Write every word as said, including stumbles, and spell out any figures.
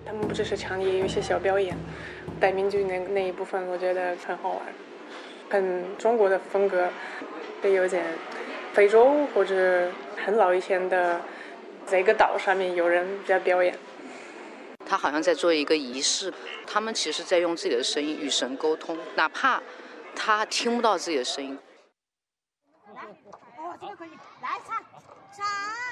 他们不只是唱，也有一些小表演，带民族那那一部分，我觉得很好玩，很中国的风格，也有点非洲或者很老以前的，在一个岛上面有人在表演。 他好像在做一个仪式，他们其实在用自己的声音与神沟通，哪怕他听不到自己的声音。 来，哦，这个可以，来唱，唱。